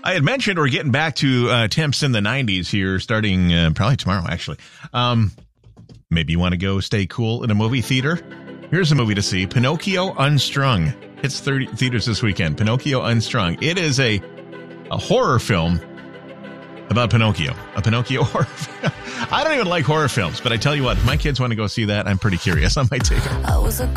I had mentioned we're getting back to temps in the 90s here, starting probably tomorrow, actually. Maybe you want to go stay cool in a movie theater? Here's a movie to see, Pinocchio Unstrung. It's theaters this weekend, Pinocchio Unstrung. It is a horror film about Pinocchio, a Pinocchio horror film. I don't even like horror films, but I tell you what, if my kids want to go see that, I'm pretty curious. I might take them.